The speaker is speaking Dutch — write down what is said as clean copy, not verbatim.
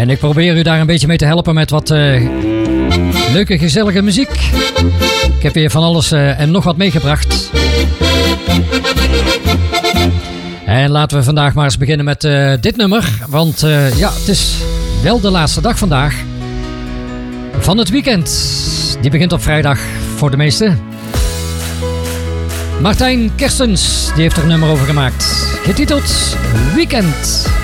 En ik probeer u daar een beetje mee te helpen met wat leuke, gezellige muziek. Ik heb weer van alles en nog wat meegebracht. En laten we vandaag maar eens beginnen met dit nummer. Want ja, het is wel de laatste dag vandaag van het weekend. Die begint op vrijdag voor de meesten. Martijn Kerstens, die heeft er een nummer over gemaakt. Getiteld Weekend.